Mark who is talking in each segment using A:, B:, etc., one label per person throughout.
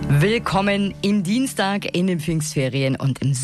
A: Willkommen im Dienstag in den Pfingstferien und im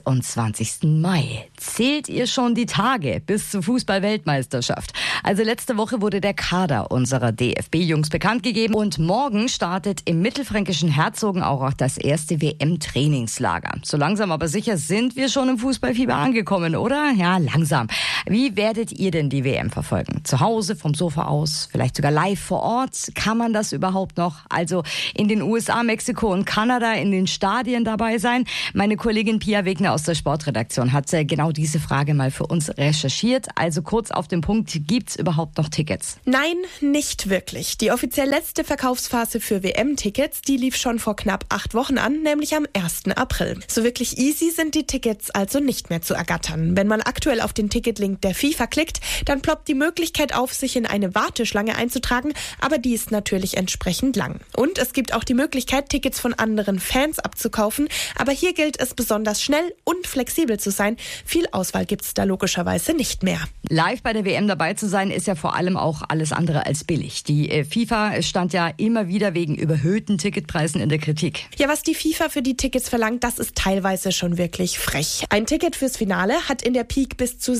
A: 26. Mai. Zählt ihr schon die Tage bis zur Fußball-Weltmeisterschaft? Also letzte Woche wurde der Kader unserer DFB-Jungs bekannt gegeben und morgen startet im mittelfränkischen Herzogenaurach auch das erste WM-Trainingslager. So langsam aber sicher sind wir schon im Fußballfieber angekommen, oder? Ja, langsam. Wie werdet ihr denn die WM verfolgen? Zu Hause, vom Sofa aus, vielleicht sogar live vor Ort? Kann man das überhaupt noch? Also in den USA, Mexiko und Kanada in den Stadien dabei sein? Meine Kollegin Pia Wegner aus der Sportredaktion hat genau diese Frage mal für uns recherchiert. Also kurz auf den Punkt, gibt's überhaupt noch Tickets?
B: Nein, nicht wirklich. Die offiziell letzte Verkaufsphase für WM-Tickets, die lief schon vor knapp 8 Wochen an, nämlich am 1. April. So wirklich easy sind die Tickets also nicht mehr zu ergattern. Wenn man aktuell auf den Ticketlink der FIFA klickt, dann ploppt die Möglichkeit auf, sich in eine Warteschlange einzutragen, aber die ist natürlich entsprechend lang. Und es gibt auch die Möglichkeit, Tickets von anderen Fans abzukaufen, aber hier gilt es besonders schnell und flexibel zu sein. Viel Auswahl gibt's da logischerweise nicht mehr.
A: Live bei der WM dabei zu sein, ist ja vor allem auch alles andere als billig. Die FIFA stand ja immer wieder wegen überhöhten Ticketpreisen in der Kritik.
B: Ja, was die FIFA für die Tickets verlangt, das ist teilweise schon wirklich frech. Ein Ticket fürs Finale hat in der Peak bis zu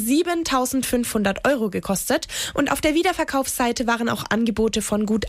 B: 7.500 € gekostet und auf der Wiederverkaufsseite waren auch Angebote von gut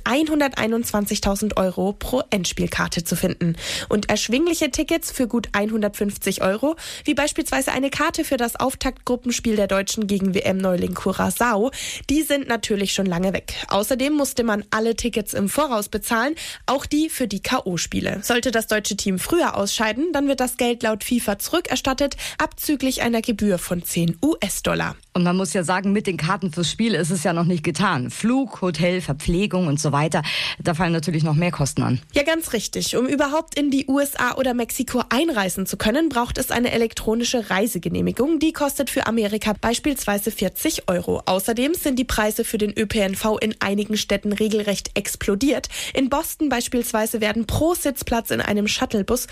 B: 121.000 € pro Endspielkarte zu finden. Und erschwingliche Tickets für gut 150 €, wie beispielsweise eine Karte für das Auftaktgruppenspiel der Deutschen gegen WM-Neuling Curaçao, die sind natürlich schon lange weg. Außerdem musste man alle Tickets im Voraus bezahlen, auch die für die K.O.-Spiele. Sollte das deutsche Team früher ausscheiden, dann wird das Geld laut FIFA zurückerstattet, abzüglich einer Gebühr von $10.
A: Und man muss ja sagen, mit den Karten fürs Spiel ist es ja noch nicht getan. Flug, Hotel, Verpflegung und so weiter, da fallen natürlich noch mehr Kosten an.
B: Ja, ganz richtig. Um überhaupt in die USA oder Mexiko einreisen zu können, braucht es eine elektronische Reisegenehmigung. Die kostet für Amerika beispielsweise 40 €. Außerdem sind die Preise für den ÖPNV in einigen Städten regelrecht explodiert. In Boston beispielsweise werden pro Sitzplatz in einem Shuttlebus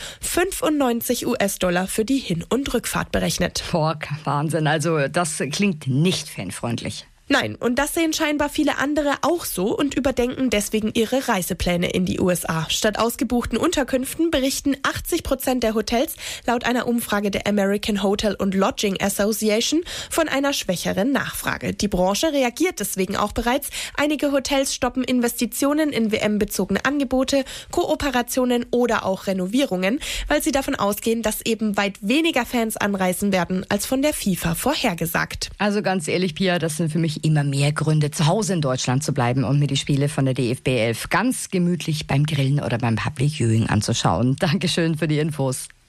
B: $95 für die Hin- und Rückfahrt berechnet.
A: Boah, Wahnsinn. Also das klingt nicht fanfreundlich.
B: Nein, und das sehen scheinbar viele andere auch so und überdenken deswegen ihre Reisepläne in die USA. Statt ausgebuchten Unterkünften berichten 80% der Hotels laut einer Umfrage der American Hotel and Lodging Association von einer schwächeren Nachfrage. Die Branche reagiert deswegen auch bereits. Einige Hotels stoppen Investitionen in WM-bezogene Angebote, Kooperationen oder auch Renovierungen, weil sie davon ausgehen, dass eben weit weniger Fans anreisen werden als von der FIFA vorhergesagt.
A: Also ganz ehrlich, Pia, das sind für mich immer mehr Gründe, zu Hause in Deutschland zu bleiben und mir die Spiele von der DFB 11 ganz gemütlich beim Grillen oder beim Public Viewing anzuschauen. Dankeschön für die Infos.